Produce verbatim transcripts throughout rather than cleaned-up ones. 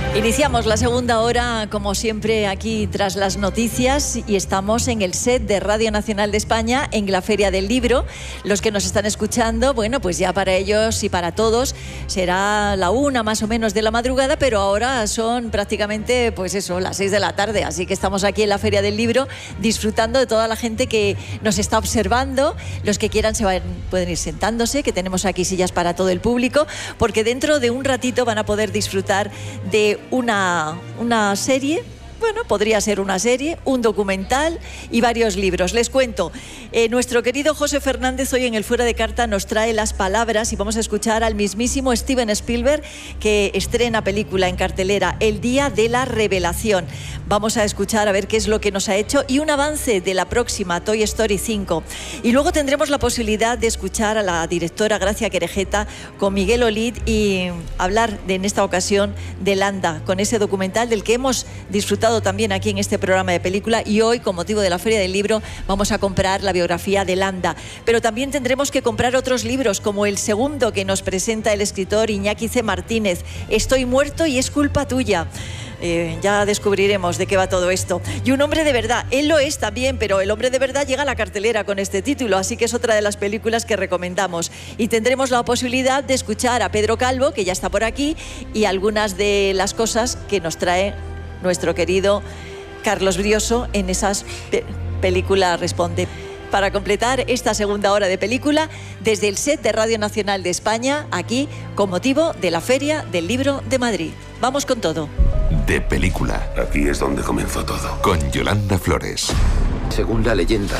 Iniciamos la segunda hora, como siempre, aquí tras las noticias, y estamos en el set de Radio Nacional de España, en la Feria del Libro. Los que nos están escuchando, bueno, pues ya para ellos y para todos será la una más o menos de la madrugada, pero ahora son prácticamente, pues eso, las seis de la tarde. Así que estamos aquí en la Feria del Libro disfrutando de toda la gente que nos está observando. Los que quieran se van, pueden ir sentándose, que tenemos aquí sillas para todo el público, porque dentro de un ratito van a poder disfrutar de Una, una serie, bueno, podría ser una serie, un documental y varios libros. Les cuento, eh, nuestro querido José Fernández hoy en el Fuera de Carta nos trae las palabras y vamos a escuchar al mismísimo Steven Spielberg, que estrena película en cartelera El Día de la Revelación. Vamos a escuchar a ver qué es lo que nos ha hecho y un avance de la próxima Toy Story cinco. Y luego tendremos la posibilidad de escuchar a la directora Gracia Querejeta con Miguel Olid y hablar de, en esta ocasión de Landa, con ese documental del que hemos disfrutado también aquí en este programa de película, y hoy, con motivo de la Feria del Libro, vamos a comprar la biografía de Landa. Pero también tendremos que comprar otros libros, como el segundo que nos presenta el escritor Iñaki C. Martínez, Estoy muerto y es culpa tuya. Eh, ya descubriremos de qué va todo esto. Y Un hombre de verdad, él lo es también, pero El hombre de verdad llega a la cartelera con este título, así que es otra de las películas que recomendamos. Y tendremos la posibilidad de escuchar a Pedro Calvo, que ya está por aquí, y algunas de las cosas que nos trae nuestro querido Carlos Brioso en esas pe- películas Responde. Para completar esta segunda hora de película, desde el set de Radio Nacional de España, aquí, con motivo de la Feria del Libro de Madrid. Vamos con todo. De película. Aquí es donde comenzó todo. Con Yolanda Flores. Según la leyenda,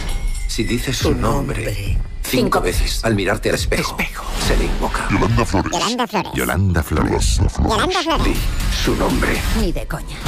si dices su nombre cinco, cinco veces al mirarte al espejo, espejo, se le invoca. Yolanda Flores. Yolanda Flores. Yolanda Flores. Yolanda Flores. Di su nombre. Ni de coña.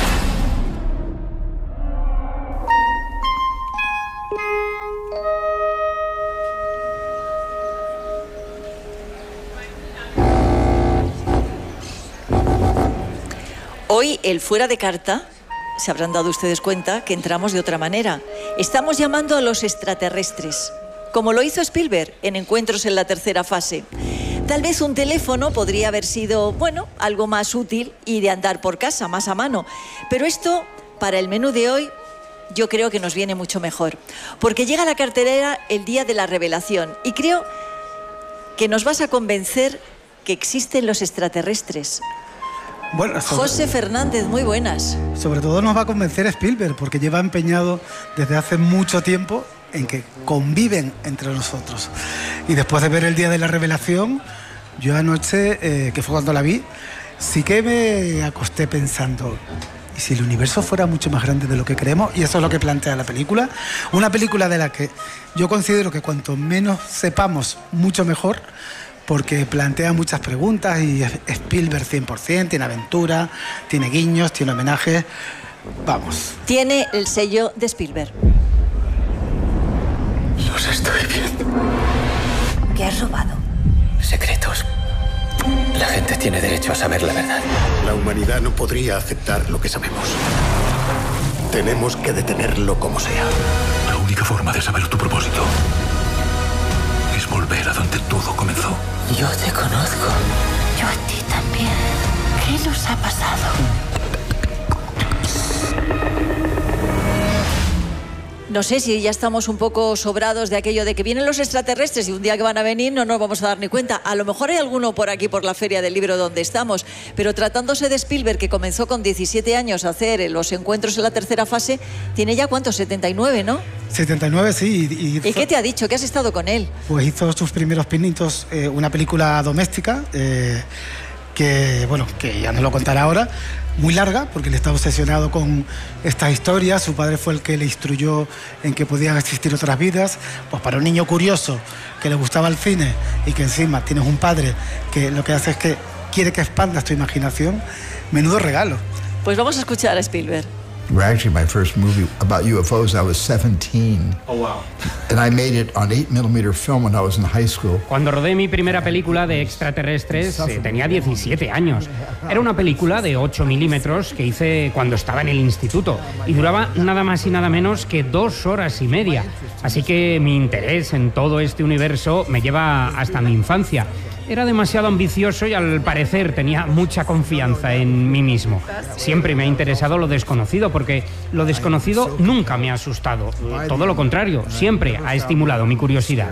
Hoy, el Fuera de Carta, se habrán dado ustedes cuenta que entramos de otra manera. Estamos llamando a los extraterrestres, como lo hizo Spielberg en Encuentros en la tercera fase. Tal vez un teléfono podría haber sido, bueno, algo más útil y de andar por casa, más a mano. Pero esto, para el menú de hoy, yo creo que nos viene mucho mejor. Porque llega a la cartelera El Día de la Revelación y creo que nos vas a convencer que existen los extraterrestres. Bueno, sobre, José Fernández, muy buenas. Sobre todo nos va a convencer Spielberg, porque lleva empeñado desde hace mucho tiempo en que conviven entre nosotros. Y después de ver El Día de la Revelación, yo anoche, eh, que fue cuando la vi, sí que me acosté pensando, ¿y si el universo fuera mucho más grande de lo que creemos? Y eso es lo que plantea la película. Una película de la que yo considero que cuanto menos sepamos, mucho mejor, porque plantea muchas preguntas y Spielberg cien por ciento, tiene aventura, tiene guiños, tiene homenajes. Vamos. Tiene el sello de Spielberg. Los estoy viendo. ¿Qué has robado? Secretos. La gente tiene derecho a saber la verdad. La humanidad no podría aceptar lo que sabemos. Tenemos que detenerlo como sea. La única forma de saber tu propósito es volver a donde todo comenzó. Yo te conozco. Yo a ti también. ¿Qué nos ha pasado? No sé si ya estamos un poco sobrados de aquello de que vienen los extraterrestres y un día que van a venir no nos vamos a dar ni cuenta. A lo mejor hay alguno por aquí, por la Feria del Libro donde estamos, pero tratándose de Spielberg, que comenzó con diecisiete años a hacer los encuentros en la tercera fase, tiene ya, ¿cuántos? setenta y nueve, ¿no? setenta y nueve, sí. Y, hizo, ¿Y qué te ha dicho? ¿Qué has estado con él? Pues hizo sus primeros pinitos, eh, una película doméstica, eh, que, bueno, que ya nos lo contará ahora, muy larga, porque él está obsesionado con estas historias. Su padre fue el que le instruyó en que podían existir otras vidas. Pues para un niño curioso que le gustaba el cine y que encima tienes un padre que lo que hace es que quiere que expandas tu imaginación, menudo regalo. Pues vamos a escuchar a Spielberg. Actually, my first movie about U F Os, I was seventeen. Oh, wow. And I made it on eight millimeter film when I was in high school. Cuando rodé mi primera película de extraterrestres, eh, tenía diecisiete años. Era una película de ocho milímetros que hice cuando estaba en el instituto y duraba nada más y nada menos que dos horas y media. Así que mi interés en todo este universo me lleva hasta mi infancia. Era demasiado ambicioso y al parecer tenía mucha confianza en mí mismo. Siempre me ha interesado lo desconocido porque lo desconocido nunca me ha asustado. Todo lo contrario, siempre ha estimulado mi curiosidad.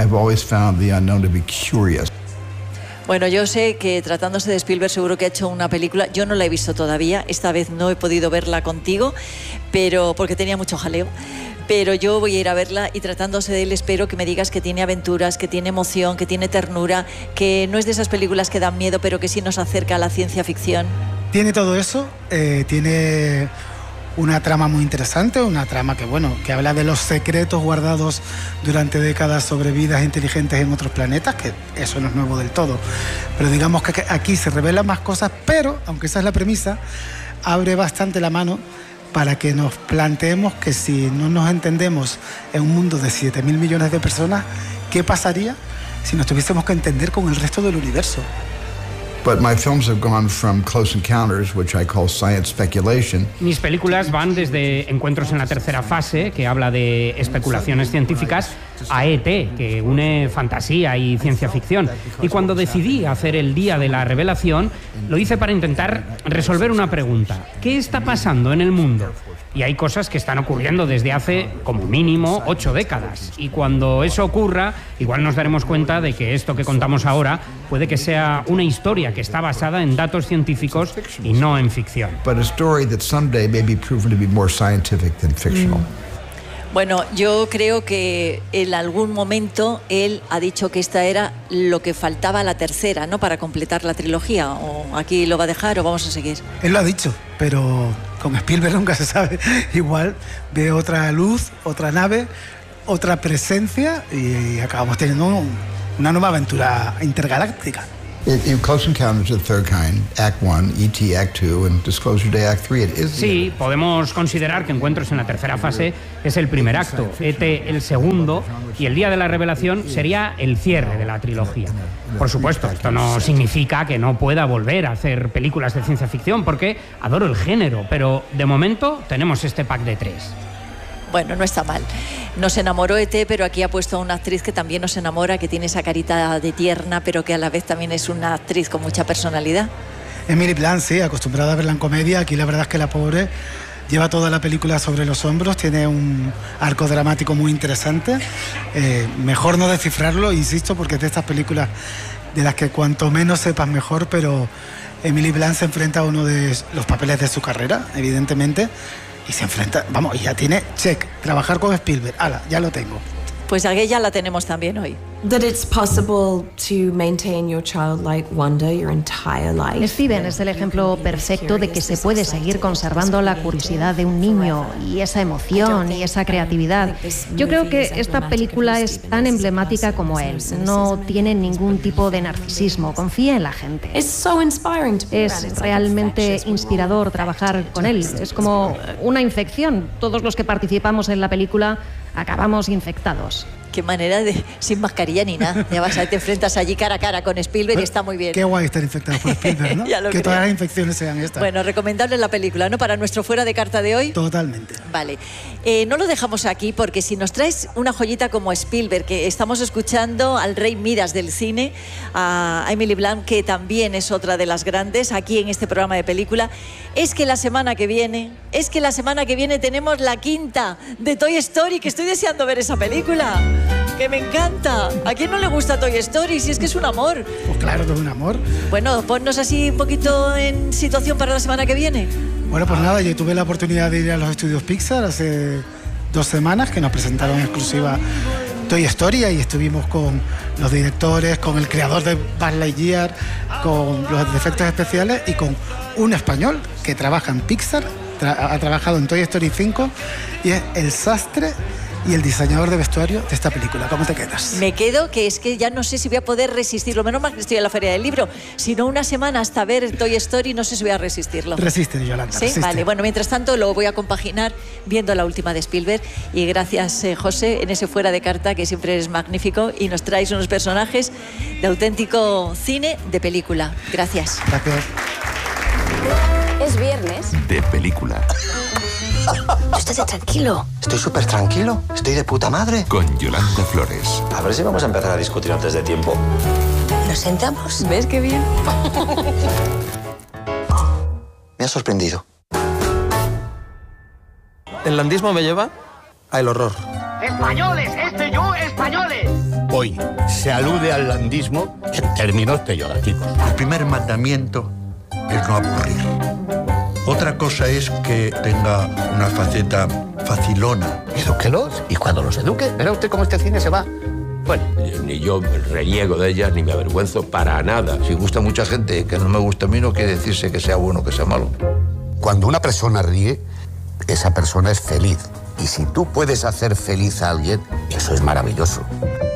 Bueno, yo sé que tratándose de Spielberg seguro que ha hecho una película, yo no la he visto todavía, esta vez no he podido verla contigo, pero porque tenía mucho jaleo, pero yo voy a ir a verla y tratándose de él espero que me digas que tiene aventuras, que tiene emoción, que tiene ternura, que no es de esas películas que dan miedo, pero que sí nos acerca a la ciencia ficción. Tiene todo eso, eh, tiene una trama muy interesante, una trama que, bueno, que habla de los secretos guardados durante décadas sobre vidas inteligentes en otros planetas, que eso no es nuevo del todo. Pero digamos que aquí se revelan más cosas, pero, aunque esa es la premisa, abre bastante la mano para que nos planteemos que si no nos entendemos en un mundo de siete mil millones de personas, ¿qué pasaría si nos tuviésemos que entender con el resto del universo? But my films have gone from Close Encounters, which I call science speculation. Mis películas van desde Encuentros en la tercera fase, que habla de especulaciones científicas, a E T, que une fantasía y ciencia ficción. Y cuando decidí hacer el Día de la Revelación, lo hice para intentar resolver una pregunta. ¿Qué está pasando en el mundo? Y hay cosas que están ocurriendo desde hace, como mínimo, ocho décadas. Y cuando eso ocurra, igual nos daremos cuenta de que esto que contamos ahora puede que sea una historia que está basada en datos científicos y no en ficción. But a story that someday may be proven to be more scientific than fictional. Bueno, yo creo que en algún momento él ha dicho que esta era lo que faltaba a la tercera, ¿no? Para completar la trilogía. ¿O aquí lo va a dejar o vamos a seguir? Él lo ha dicho, pero con Spielberg nunca se sabe. Igual ve otra luz, otra nave, otra presencia y acabamos teniendo un, una nueva aventura intergaláctica. In, in Close Encounters of the Third Kind, Act one, E T Act two, and Disclosure Day Act three, it is. Sí, podemos considerar que Encuentros en la tercera fase es el primer acto, E T el segundo, y el Día de la Revelación sería el cierre de la trilogía. Por supuesto, esto no significa que no pueda volver a hacer películas de ciencia ficción, porque adoro el género, pero de momento tenemos este pack de tres. Bueno, no está mal. Nos enamoró E T, pero aquí ha puesto a una actriz que también nos enamora, que tiene esa carita de tierna, pero que a la vez también es una actriz con mucha personalidad. Emily Blunt, sí, acostumbrada a verla en comedia. Aquí la verdad es que la pobre lleva toda la película sobre los hombros, tiene un arco dramático muy interesante. Eh, mejor no descifrarlo, insisto, porque es de estas películas de las que cuanto menos sepas mejor, pero Emily Blunt se enfrenta a uno de los papeles de su carrera, evidentemente. Y se enfrenta, vamos, y ya tiene check, trabajar con Spielberg, ala, ya lo tengo. Pues aquella la tenemos también hoy. That it's possible to maintain your childlike wonder your entire life. Steven es el ejemplo perfecto de que se puede seguir conservando la curiosidad de un niño y esa emoción y esa creatividad. Yo creo que esta película es tan emblemática como él. No tiene ningún tipo de narcisismo, confía en la gente. Es realmente inspirador trabajar con él. Es como una infección. Todos los que participamos en la película acabamos infectados. Qué manera de, sin mascarilla ni nada. Ya vas a te enfrentas allí cara a cara con Spielberg y está muy bien. Qué guay estar infectado por Spielberg, ¿no? Que creo. Todas las infecciones sean estas. Bueno, recomendable la película, ¿no? Para nuestro fuera de carta de hoy. Totalmente. Vale. Eh, no lo dejamos aquí porque si nos traes una joyita como Spielberg, que estamos escuchando al rey Midas del cine, a Emily Blunt, que también es otra de las grandes aquí en este programa de película, es que la semana que viene, es que la semana que viene tenemos la quinta de Toy Story, que estoy deseando ver esa película. Que me encanta. ¿A quién no le gusta Toy Story? Si es que es un amor. Pues claro que es un amor. Bueno, ponnos así un poquito en situación para la semana que viene. Bueno, pues nada, yo tuve la oportunidad de ir a los estudios Pixar hace dos semanas que nos presentaron en exclusiva Toy Story y estuvimos con los directores, con el creador de Buzz Lightyear, con los efectos especiales y con un español que trabaja en Pixar, tra- ha trabajado en Toy Story cinco y es el sastre y el diseñador de vestuario de esta película. ¿Cómo te quedas? Me quedo, que es que ya no sé si voy a poder resistirlo. Menos mal que estoy en la Feria del Libro. Si no, una semana hasta ver Toy Story, no sé si voy a resistirlo. Resiste, Yolanda. ¿Sí? Resiste. Vale, bueno, mientras tanto lo voy a compaginar viendo la última de Spielberg. Y gracias, eh, José, en ese fuera de carta, que siempre eres magnífico y nos traes unos personajes de auténtico cine de película. Gracias. Gracias. Es viernes de película. Estate tranquilo. Estoy súper tranquilo. Estoy de puta madre. Con Yolanda Flores. A ver si vamos a empezar a discutir antes de tiempo. ¿Nos sentamos? ¿Ves qué bien? Me ha sorprendido. El landismo me lleva al horror. ¡Españoles! ¡Este yo, españoles! Hoy se alude al landismo en términos peyorativos. El primer mandamiento es no aburrir. Otra cosa es que tenga una faceta facilona. Edúquelos y cuando los eduque, verá usted cómo este cine se va. Bueno, ni yo reniego de ellas, ni me avergüenzo para nada. Si gusta a mucha gente que no me gusta a mí, no quiere decirse que sea bueno o que sea malo. Cuando una persona ríe, esa persona es feliz. Y si tú puedes hacer feliz a alguien, eso es maravilloso.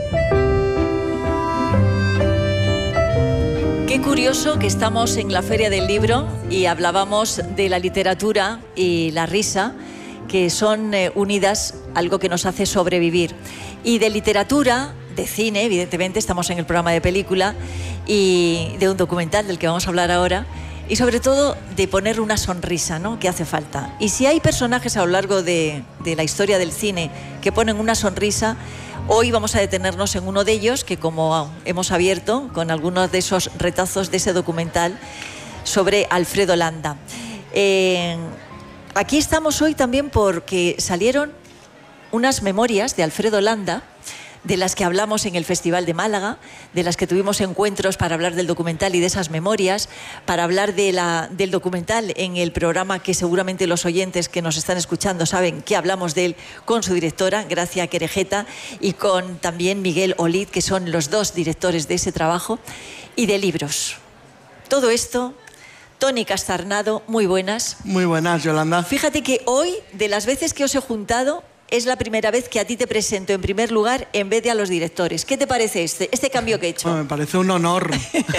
Qué curioso que estamos en la Feria del Libro y hablábamos de la literatura y la risa, que son eh, unidas, algo que nos hace sobrevivir. Y de literatura, de cine, evidentemente, estamos en el programa de película, y de un documental del que vamos a hablar ahora, y sobre todo de poner una sonrisa, ¿no?, que hace falta. Y si hay personajes a lo largo de, de la historia del cine que ponen una sonrisa, hoy vamos a detenernos en uno de ellos, que como hemos abierto con algunos de esos retazos de ese documental sobre Alfredo Landa. Eh, aquí estamos hoy también porque salieron unas memorias de Alfredo Landa, de las que hablamos en el Festival de Málaga, de las que tuvimos encuentros para hablar del documental y de esas memorias, para hablar de la, del documental en el programa que seguramente los oyentes que nos están escuchando saben que hablamos de él con su directora, Gracia Querejeta, y con también Miguel Olid, que son los dos directores de ese trabajo, y de libros. Todo esto... Toni Castarnado, muy buenas. Muy buenas, Yolanda. Fíjate que hoy, de las veces que os he juntado, es la primera vez que a ti te presento en primer lugar en vez de a los directores. ¿Qué te parece este, este cambio que he hecho? Bueno, me parece un honor.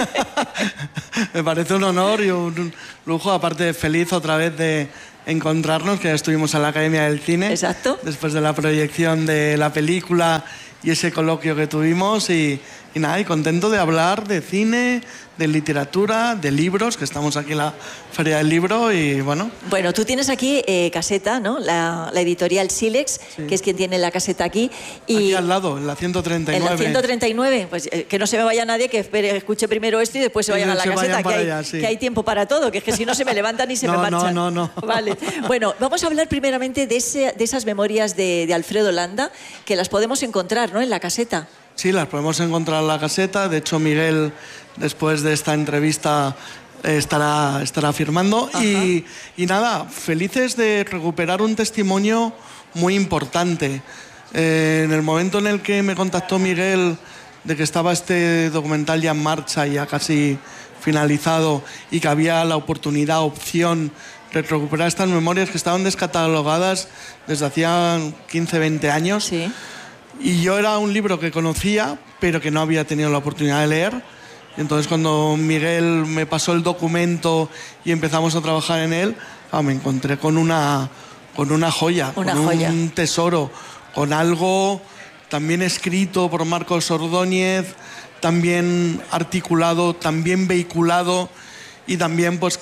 Me parece un honor y un lujo, aparte feliz otra vez de encontrarnos, que ya estuvimos en la Academia del Cine. Exacto. Después de la proyección de la película y ese coloquio que tuvimos y, y nada, y contento de hablar de cine, de literatura, de libros, que estamos aquí en la Feria del Libro y bueno. Bueno, tú tienes aquí eh, Caseta, ¿no? La, la editorial Silex, sí, que es quien tiene la caseta aquí. Y aquí al lado, en la ciento treinta y nueve. En la ciento treinta y nueve, pues eh, que no se me vaya nadie, que espere, escuche primero esto y después se vayan a la se caseta, que hay, allá, sí. que hay tiempo para todo, que es que si no se me levantan y se no, me marchan. No, no, no. Vale. Bueno, vamos a hablar primeramente de, ese, de esas memorias de, de Alfredo Landa, que las podemos encontrar, ¿no?, en la caseta. Sí, las podemos encontrar en la caseta. De hecho, Miguel, después de esta entrevista, eh, estará, estará firmando. Y, y nada, felices de recuperar un testimonio muy importante. Eh, en el momento en el que me contactó Miguel de que estaba este documental ya en marcha, ya casi finalizado, y que había la oportunidad, opción de recuperar estas memorias que estaban descatalogadas desde hacía quince, veinte años. Sí. Y yo era un libro que conocía, pero que no había tenido la oportunidad de leer. Y entonces cuando Miguel me pasó el documento y empezamos a trabajar en él, ah, me encontré con una, con una joya, una con joya. un tesoro, con algo también escrito por Marcos Ordóñez, también articulado, también vehiculado y también pues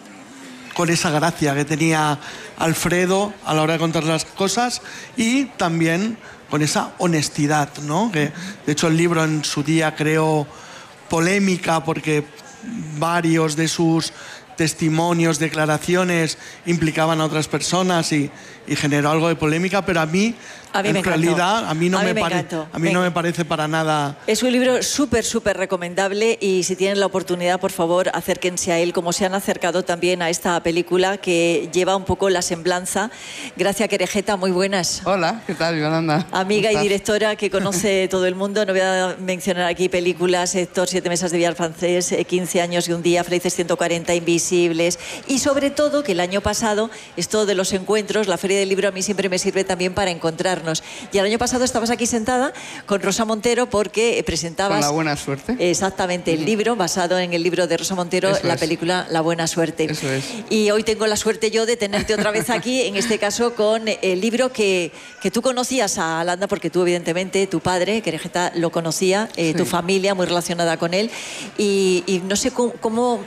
con esa gracia que tenía Alfredo a la hora de contar las cosas y también con esa honestidad, ¿no? Que, de hecho, el libro en su día creó polémica porque varios de sus testimonios, declaraciones implicaban a otras personas y, y generó algo de polémica, pero a mí, a mí en me realidad, a mí no, a mí me, me, pare, a mí no me parece para nada... Es un libro súper, súper recomendable y si tienen la oportunidad, por favor, acérquense a él, como se han acercado también a esta película que lleva un poco la semblanza. Gracia Querejeta, muy buenas. Hola, ¿qué tal, Yolanda? Amiga y directora que conoce todo el mundo. No voy a mencionar aquí películas, Héctor, Siete mesas de billar francés, quince años y un día, Felices ciento cuarenta, Invisibles. Y sobre todo, que el año pasado, esto de los encuentros, la Feria del Libro a mí siempre me sirve también para encontrarnos. Y el año pasado estabas aquí sentada con Rosa Montero porque presentabas... Con La buena suerte. Exactamente, el libro, basado en el libro de Rosa Montero, Eso la es. película La buena suerte. Eso es. Y hoy tengo la suerte yo de tenerte otra vez aquí, en este caso con el libro que, que tú conocías a Landa, porque tú evidentemente, tu padre, Querejeta, lo conocía, eh, Sí. tu familia muy relacionada con él. Y, y no sé cómo... cómo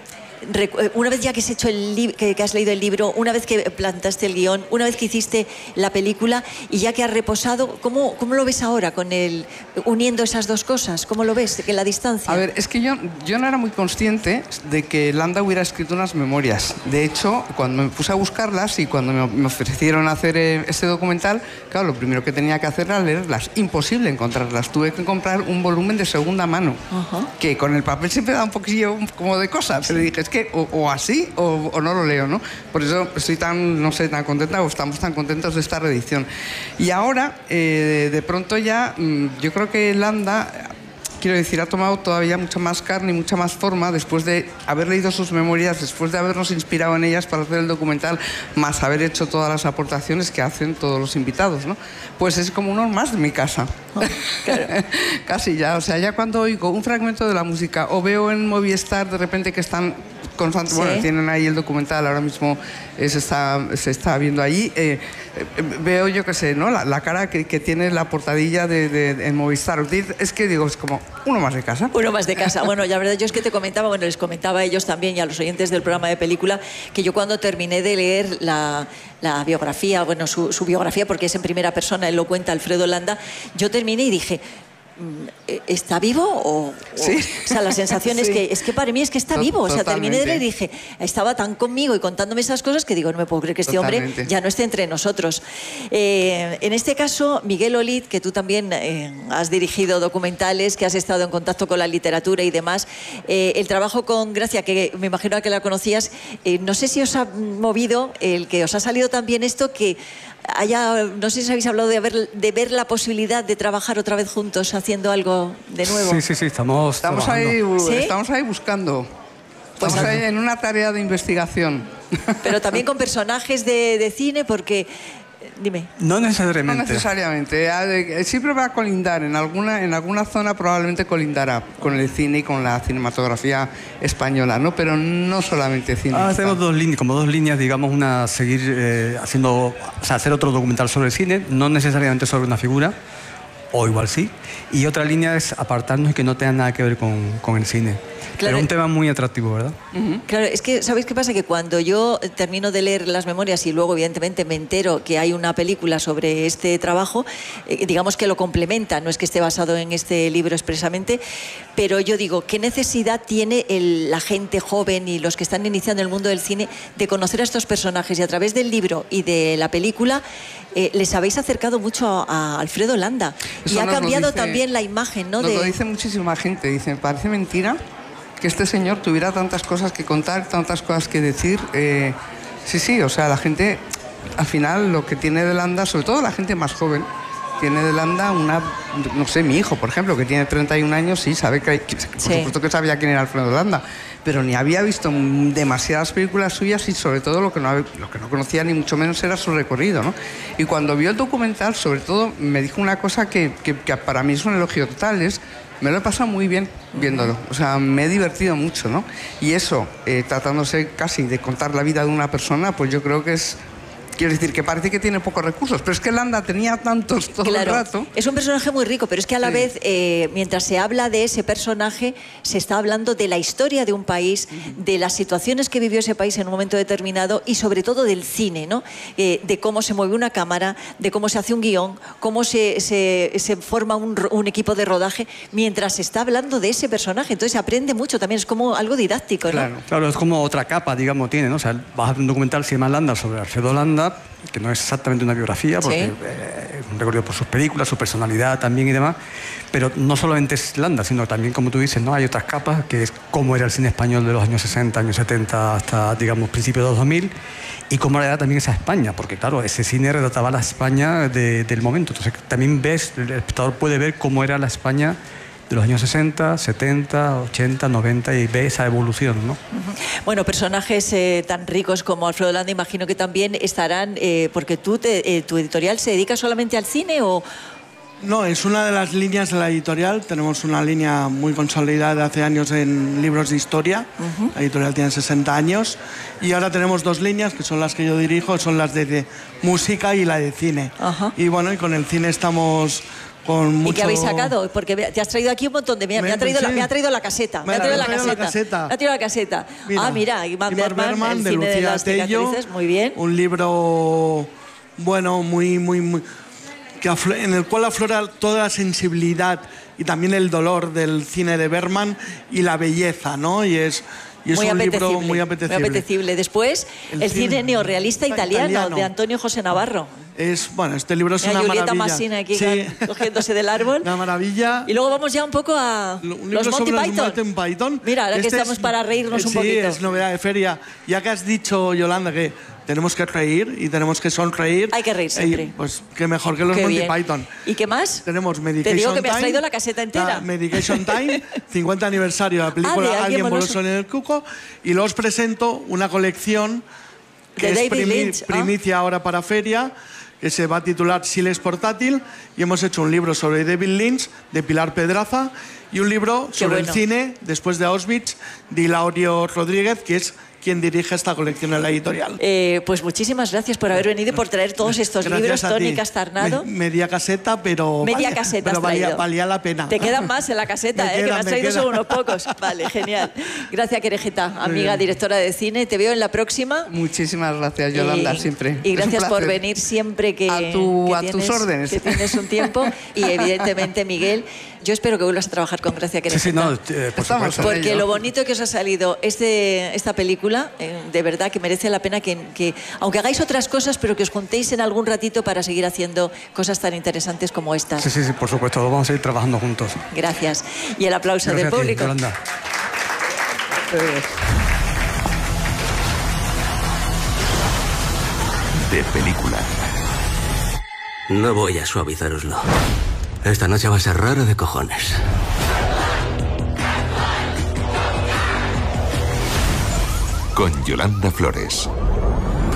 una vez ya que has hecho el li- que, que has leído el libro, una vez que plantaste el guión, una vez que hiciste la película y ya que has reposado, ¿cómo, cómo lo ves ahora con el uniendo esas dos cosas? ¿Cómo lo ves en la distancia? A ver, es que yo, yo no era muy consciente de que Landa hubiera escrito unas memorias. De hecho, cuando me puse a buscarlas y cuando me, me ofrecieron hacer eh, este documental, claro, lo primero que tenía que hacer era leerlas. Imposible encontrarlas. Tuve que comprar un volumen de segunda mano, uh-huh. que con el papel siempre da un poquillo como de cosas. Pero dije, es que o, o así o, o no lo leo, ¿no? Por eso estoy tan, no sé, tan contenta o estamos tan contentos de esta reedición. Y ahora, eh, de, de pronto ya, yo creo que Landa, quiero decir, ha tomado todavía mucha más carne y mucha más forma después de haber leído sus memorias, después de habernos inspirado en ellas para hacer el documental, más haber hecho todas las aportaciones que hacen todos los invitados, ¿no? Pues es como uno más de mi casa. Oh, claro. Casi ya, o sea, ya cuando oigo un fragmento de la música o veo en Movistar de repente que están constante, sí. Bueno, tienen ahí el documental, ahora mismo eh, se, está, se está viendo allí, eh, eh, veo yo qué sé, ¿no? La, la cara que, que tiene la portadilla de, de, de en Movistar. Es que digo, es como uno más de casa. Uno más de casa. Bueno, la verdad yo es que te comentaba, bueno, les comentaba a ellos también y a los oyentes del programa de película, que yo cuando terminé de leer la, la biografía, bueno, su, su biografía, porque es en primera persona, él lo cuenta, Alfredo Landa, yo terminé y dije, ¿está vivo? O, sí. o, o sea, la sensación sí. es que es que para mí es que está vivo. O sea, terminé de leer y dije, estaba tan conmigo y contándome esas cosas que digo, no me puedo creer que este Totalmente. hombre ya no esté entre nosotros. Eh, en este caso, Miguel Olid, que tú también eh, has dirigido documentales, que has estado en contacto con la literatura y demás, eh, el trabajo con Gracia, que me imagino que la conocías, eh, no sé si os ha movido el que os ha salido también esto que haya, no sé si habéis hablado de, haber, de ver la posibilidad de trabajar otra vez juntos haciendo algo de nuevo. Sí, sí, sí, estamos Estamos, ahí, ¿Sí? estamos ahí buscando. Estamos pues, ahí en una tarea de investigación. Pero también con personajes de, de cine, porque... Dime. No necesariamente. No necesariamente. Siempre va a colindar. En alguna, en alguna zona probablemente colindará con el cine y con la cinematografía española, ¿no? Pero no solamente cine. Ah, tenemos dos líneas, como dos líneas, digamos, una seguir eh, haciendo, o sea, hacer otro documental sobre el cine, no necesariamente sobre una figura, o igual sí, y otra línea es apartarnos y que no tenga nada que ver con, con el cine. Claro. Pero un tema muy atractivo, ¿verdad? Uh-huh. Claro, es que, ¿sabéis qué pasa? Que cuando yo termino de leer las memorias y luego, evidentemente, me entero que hay una película sobre este trabajo, eh, digamos que lo complementa, no es que esté basado en este libro expresamente, pero yo digo, ¿qué necesidad tiene el, la gente joven y los que están iniciando el mundo del cine de conocer a estos personajes? Y a través del libro y de la película, eh, les habéis acercado mucho a, a Alfredo Landa. Eso y ha cambiado dice, también la imagen, ¿no? Nos de... lo dice muchísima gente, dice, parece mentira que este señor tuviera tantas cosas que contar, tantas cosas que decir. Eh, sí, sí, o sea, la gente, al final, lo que tiene de Landa, sobre todo la gente más joven, tiene de Landa una, no sé, mi hijo, por ejemplo, que tiene treinta y un años, sí, sabe que, que por sí. supuesto que sabía quién era Alfredo Landa, pero ni había visto demasiadas películas suyas y sobre todo lo que no, lo que no conocía ni mucho menos era su recorrido, ¿no? Y cuando vio el documental, sobre todo, me dijo una cosa que, que, que para mí es un elogio total, es... Me lo he pasado muy bien viéndolo, o sea, me he divertido mucho, ¿no? Y eso, eh, tratándose casi de contar la vida de una persona, pues yo creo que es... Quiero decir, que parece que tiene pocos recursos, pero es que Landa tenía tantos todo claro, el rato. Es un personaje muy rico, pero es que a la sí. vez, eh, mientras se habla de ese personaje, se está hablando de la historia de un país, uh-huh. de las situaciones que vivió ese país en un momento determinado y sobre todo del cine, ¿no? Eh, de cómo se mueve una cámara, de cómo se hace un guión, cómo se, se, se forma un, un equipo de rodaje, mientras se está hablando de ese personaje. Entonces se aprende mucho también, es como algo didáctico, ¿no? Claro, claro, es como otra capa, digamos, tiene, ¿no? O sea, vas a hacer un documental, se llama Landa, sobre Alfredo Landa, que no es exactamente una biografía, porque ¿sí? eh, es un recorrido por sus películas, su personalidad también y demás, pero no solamente es Landa, sino también, como tú dices, ¿no? Hay otras capas, que es cómo era el cine español de los años sesenta, años setenta, hasta, digamos, principios de los dos mil, y cómo era también esa España, porque, claro, ese cine retrataba la España de, del momento. Entonces, también ves, el espectador puede ver cómo era la España de los años sesenta, setenta, ochenta, noventa y ve esa evolución, ¿no? Bueno, personajes eh, tan ricos como Alfredo Landa, imagino que también estarán, eh, porque tú, te, eh, tu editorial se dedica solamente al cine o... No, es una de las líneas de la editorial. Tenemos una línea muy consolidada de hace años en libros de historia. Uh-huh. La editorial tiene sesenta años. Y ahora tenemos dos líneas, que son las que yo dirijo, son las de, de música y la de cine. Uh-huh. Y bueno, y con el cine estamos con mucho... ¿Y qué habéis sacado? Porque te has traído aquí un montón de... Me, me, ha, traído la, me ha traído la caseta. Me ha traído la caseta. La caseta. Me ha traído la caseta. Mira, ah, mira, Iván Bergman, el de cine Lucía de las Tello, cicatrices. Muy bien. Un libro, bueno, muy, muy, muy... Que en el cual aflora toda la sensibilidad y también el dolor del cine de Bergman y la belleza, ¿no? Y es... Y es muy un libro muy apetecible. Muy apetecible. Después, el, el cine, cine neorrealista italiano, italiano de Antonio José Navarro. Es, bueno, este libro es Mira, una Julieta maravilla. Massina aquí sí. cogiéndose del árbol. Una maravilla. Y luego vamos ya un poco a un los Monty sobre Python. Los Monty Python. Mira, ahora este que estamos es, para reírnos sí, un poquito. Sí, es novedad de feria. Ya que has dicho, Yolanda, que tenemos que reír y tenemos que sonreír. Hay que reír siempre. Eh, pues qué mejor que los qué Monty bien. Python. ¿Y qué más? Tenemos Medication Te digo que me has Time, traído la caseta entera. Medication Time, cincuenta aniversario de la película ah, de Alguien voló Moloso. en el cuco. Y luego os presento una colección que de es David primi Lynch, primicia ¿ah? ahora para feria, que se va a titular Siles Portátil, y hemos hecho un libro sobre David Lynch de Pilar Pedraza y un libro Qué sobre bueno. el cine después de Auschwitz de Hilario Rodríguez, que es quien dirige esta colección en la editorial. Eh, pues muchísimas gracias por haber venido y por traer todos estos Gracias libros, a ti. Tony Castarnado. Me, media caseta, pero, media valía, caseta pero has valía, traído. valía la pena. Te quedan más en la caseta, me eh, queda, que me has traído queda. solo unos pocos. Vale, genial. Gracias, Querejita, amiga directora de cine. Te veo en la próxima. Muchísimas gracias, Yolanda, y, siempre. Y gracias un por venir siempre que, a, tu, que, a tienes, tus órdenes. que tienes un tiempo. Y evidentemente, Miguel, yo espero que vuelvas a trabajar con Gracia Querejita. Sí, sí, no, eh, por supuesto. Porque lo bonito que os ha salido este, esta película, eh, de verdad que merece la pena que, que, aunque hagáis otras cosas, pero que os juntéis en algún ratito para seguir haciendo cosas tan interesantes como estas. Sí, sí, sí, por supuesto, vamos a ir trabajando juntos. Gracias. Y el aplauso Gracias del público. A ti, Yolanda. De película. No voy a suavizároslo. Esta noche va a ser rara de cojones. Con Yolanda Flores.